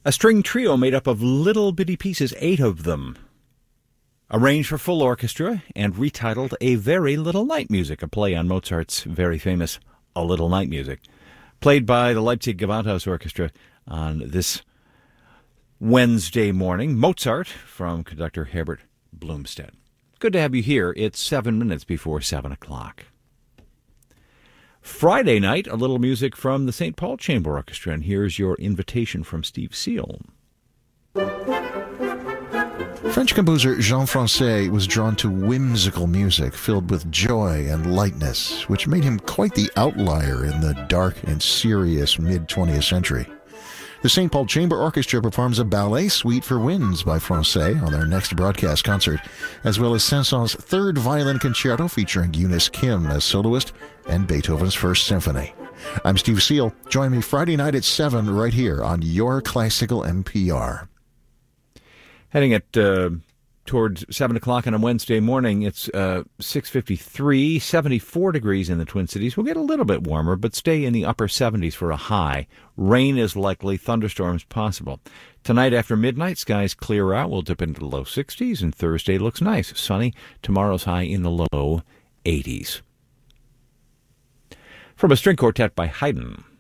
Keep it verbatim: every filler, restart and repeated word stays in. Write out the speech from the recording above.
A string trio made up of little bitty pieces, eight of them. Arranged for full orchestra and retitled A Very Little Night Music, a play on Mozart's very famous A Little Night Music. Played by the Leipzig Gewandhaus Orchestra on this Wednesday morning. Mozart from conductor Herbert Blumstedt. Good to have you here. It's seven minutes before seven o'clock. Friday night, a little music from the Saint Paul Chamber Orchestra, and here's your invitation from Steve Seal. French composer Jean Francais was drawn to whimsical music filled with joy and lightness, which made him quite the outlier in the dark and serious mid-twentieth century. The Saint Paul Chamber Orchestra performs a ballet suite for winds by Francais on their next broadcast concert, as well as Saint-Saëns' third violin concerto featuring Eunice Kim as soloist and Beethoven's First Symphony. I'm Steve Seal. Join me Friday night at seven right here on Your Classical N P R. Heading at uh, towards seven o'clock on a Wednesday morning, it's uh, six fifty-three, seventy-four degrees in the Twin Cities. We'll get a little bit warmer, but stay in the upper seventies for a high. Rain is likely, thunderstorms possible. Tonight after midnight, skies clear out. We'll dip into the low sixties, and Thursday looks nice. Sunny. Tomorrow's high in the low eighties. From a string quartet by Haydn.